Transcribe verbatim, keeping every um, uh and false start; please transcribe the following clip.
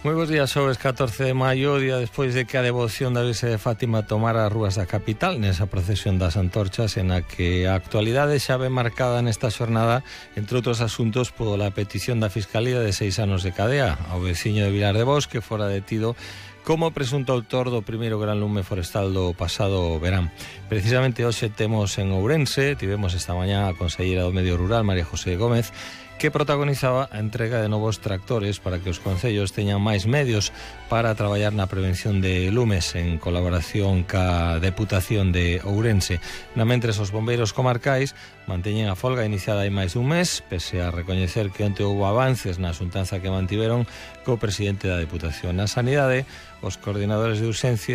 Moi bons días, xoves catorce de maio, día despois de que a devoción da Virxe de Fátima tomara as rúas da capital nesa procesión das antorchas, en a que a actualidade xa ve marcada nesta xornada, entre outros asuntos, pola petición da Fiscalía de seis anos de cadea ao veciño de Vilar de Bos, que fora detido como presunto autor do primeiro gran lume forestal do pasado verán. Precisamente hoxe temos en Ourense, tivemos esta mañá a conselleira do Medio Rural, María José Gómez, que protagonizaba a entrega de novos tractores para que os concellos teñan máis medios para traballar na prevención de lumes en colaboración ca Deputación de Ourense. Na mentres, os bombeiros comarcais manteñen a folga iniciada hai máis dun mes, pese a recoñecer que onte houve avances na xuntanza que mantiveron co presidente da Deputación. Na sanidade, os coordinadores de urxencia